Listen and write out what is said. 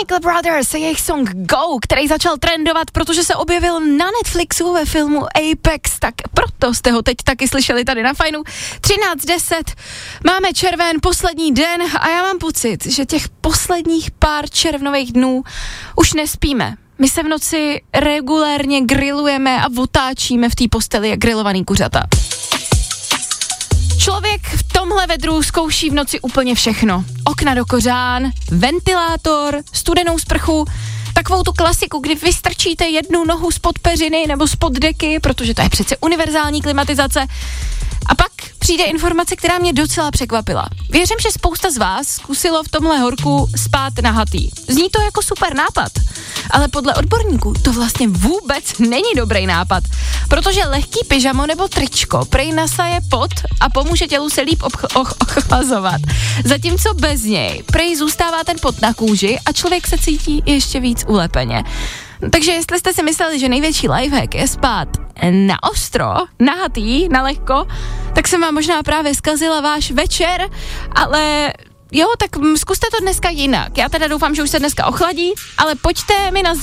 Chemical Brothers a jejich song Go, který začal trendovat, protože se objevil na Netflixu ve filmu Apex, tak proto jste ho teď taky slyšeli tady na Fajnu. 13:10, máme červen, poslední den a já mám pocit, že těch posledních pár červnových dnů už nespíme. My se v noci regulérně grillujeme a otáčíme v té posteli jak grillovaný kuřata. Člověk v tomhle vedru zkouší v noci úplně všechno. Okna do kořán, ventilátor, studenou sprchu, takovou tu klasiku, kdy vystrčíte jednu nohu spod peřiny nebo spod deky, protože to je přece univerzální klimatizace. A pak přijde informace, která mě docela překvapila. Věřím, že spousta z vás zkusilo v tomhle horku spát nahatý. Zní to jako super nápad, ale podle odborníků to vlastně vůbec není dobrý nápad, protože lehký pyžamo nebo tričko prej nasaje pot a pomůže tělu se líp ochlazovat. Zatímco bez něj prej zůstává ten pot na kůži a člověk se cítí ještě víc ulepeně. Takže jestli jste si mysleli, že největší lifehack je spát na ostro, nahatý, na lehko, tak jsem vám možná právě zkazila váš večer, ale jo, tak zkuste to dneska jinak. Já teda doufám, že už se dneska ochladí, ale pojďte mi nazdílet